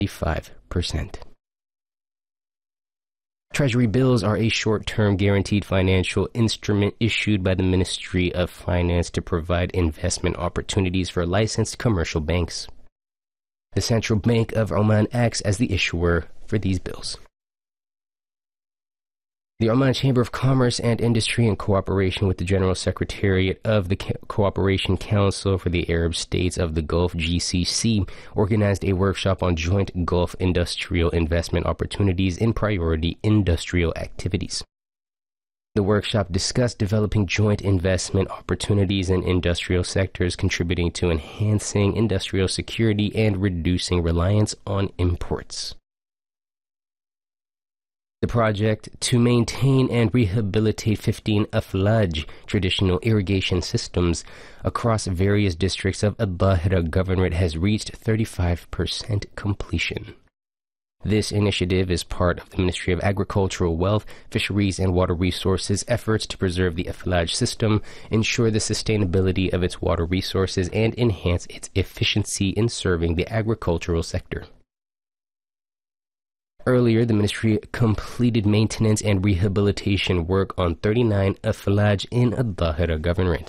35%. Treasury bills are a short-term guaranteed financial instrument issued by the Ministry of Finance to provide investment opportunities for licensed commercial banks. The Central Bank of Oman acts as the issuer for these bills. The Oman Chamber of Commerce and Industry, in cooperation with the General Secretariat of the Cooperation Council for the Arab States of the Gulf (GCC), organized a workshop on joint Gulf industrial investment opportunities in priority industrial activities. The workshop discussed developing joint investment opportunities in industrial sectors, contributing to enhancing industrial security and reducing reliance on imports. The project to maintain and rehabilitate 15 Aflaj traditional irrigation systems across various districts of Al-Dhahira Governorate has reached 35% completion. This initiative is part of the Ministry of Agricultural Wealth, Fisheries and Water Resources efforts to preserve the Aflaj system, ensure the sustainability of its water resources, and enhance its efficiency in serving the agricultural sector. Earlier, the ministry completed maintenance and rehabilitation work on 39 Aflaj in Al-Dhahira Governorate.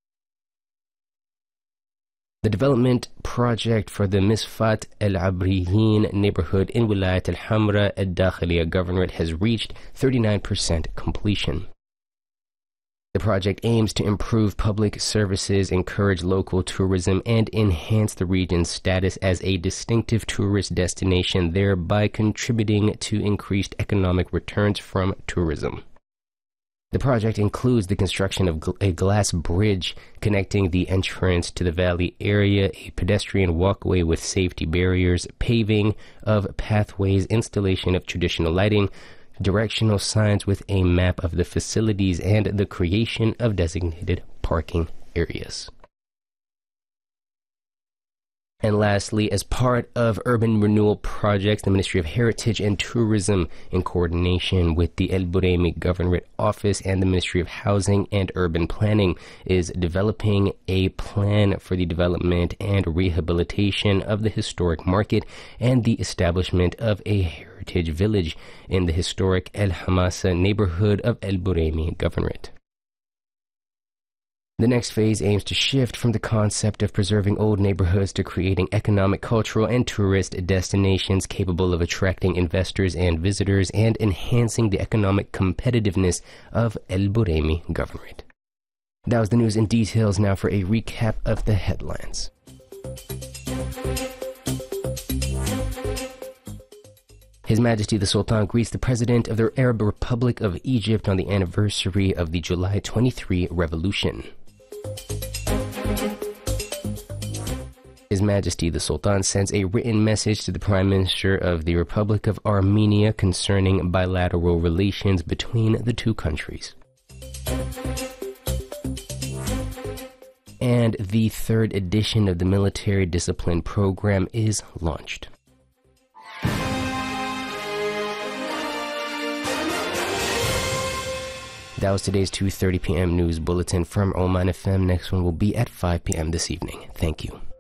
The development project for the Misfat Al-Abriyin neighborhood in Wilayat Al-Hamra Al-Dakhiliya Governorate has reached 39% completion. The project aims to improve public services, encourage local tourism, and enhance the region's status as a distinctive tourist destination, thereby contributing to increased economic returns from tourism. The project includes the construction of a glass bridge connecting the entrance to the valley area, a pedestrian walkway with safety barriers, paving of pathways, installation of traditional lighting, directional signs with a map of the facilities, and the creation of designated parking areas. And lastly, as part of urban renewal projects, the Ministry of Heritage and Tourism, in coordination with the El Buraimi Governorate Office and the Ministry of Housing and Urban Planning, is developing a plan for the development and rehabilitation of the historic market and the establishment of a heritage village in the historic El Hamasa neighborhood of El Buraimi Governorate. The next phase aims to shift from the concept of preserving old neighborhoods to creating economic, cultural, and tourist destinations capable of attracting investors and visitors and enhancing the economic competitiveness of El Buraimi Governorate. That was the news in details. Now for a recap of the headlines. His Majesty the Sultan greets the President of the Arab Republic of Egypt on the anniversary of the July 23 revolution. His Majesty the Sultan sends a written message to the Prime Minister of the Republic of Armenia concerning bilateral relations between the two countries. And the third edition of the Military Discipline Program is launched. That was today's 2:30 p.m. news bulletin from Oman FM. Next one will be at 5 p.m. this evening. Thank you.